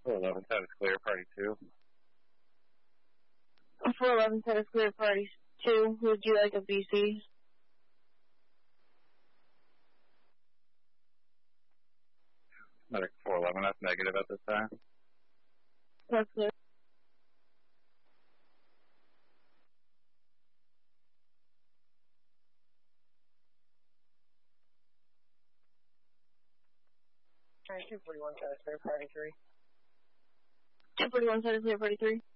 411 set is clear, party 2. 411 set is clear, party 2. Would you like a BC? Medic 411, that's negative at this time. That's clear. Alright, 241 set is clear, party 3. 241 set is clear, party 3.